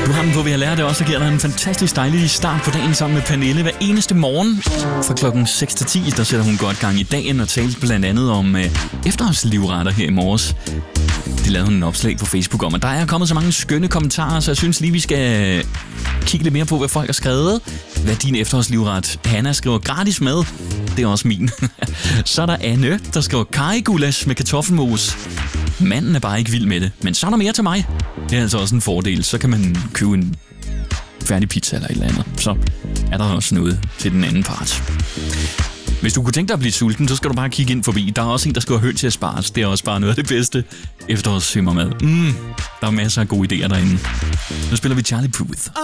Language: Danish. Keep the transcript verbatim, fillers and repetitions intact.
Du har den på, vi har lært det også, og giver dig en fantastisk dejlig start på dagen sammen med Pernille. Hver eneste morgen fra klokken seks til ti, der sætter hun godt gang i dagen og taler blandt andet om øh, efterårslivretter her i morges. Det lavede hun en opslag på Facebook om, og der er kommet så mange skønne kommentarer, så jeg synes lige, vi skal kigge lidt mere på, hvad folk har skrevet. Hvad din efterårslivret? Hanna skriver gratis mad. Det er også min. Så er der Anne, der skriver karrigulasch med kartoffelmos. Manden er bare ikke vild med det, men så er der mere til mig. Det er altså også en fordel. Så kan man købe en færdig pizza eller et eller andet. Så er der også noget til den anden part. Hvis du kunne tænke dig at blive sulten, så skal du bare kigge ind forbi. Der er også en, der skal have høn til at spare. Det er også bare noget af det bedste efterårssømmermad. Mm, der er masser af gode idéer derinde. Nu spiller vi Charlie Puth.